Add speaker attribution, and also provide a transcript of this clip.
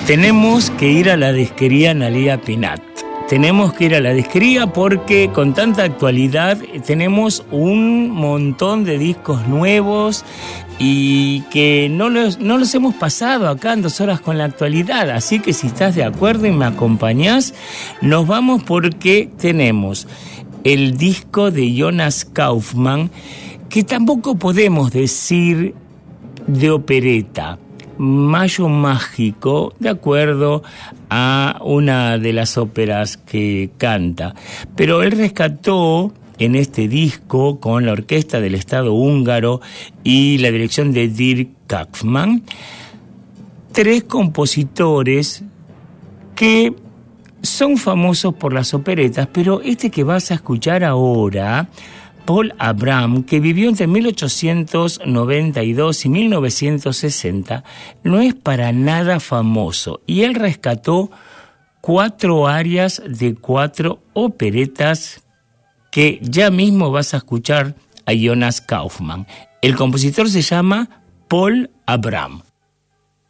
Speaker 1: Tenemos que ir a la disquería Analía Pinat. Tenemos que ir a la disquería porque con tanta actualidad tenemos un montón de discos nuevos y que no los hemos pasado acá en 2 horas con la actualidad. Así que si estás de acuerdo y me acompañás, nos vamos porque tenemos el disco de Jonas Kaufmann, que tampoco podemos decir de opereta. Mayo Mágico, de acuerdo a una de las óperas que canta. Pero él rescató en este disco, con la orquesta del Estado húngaro y la dirección de Dirk Kaufmann, 3 compositores que son famosos por las operetas, pero este que vas a escuchar ahora, Paul Abraham, que vivió entre 1892 y 1960, no es para nada famoso. Y él rescató 4 arias de 4 operetas que ya mismo vas a escuchar a Jonas Kaufmann. El compositor se llama Paul Abraham.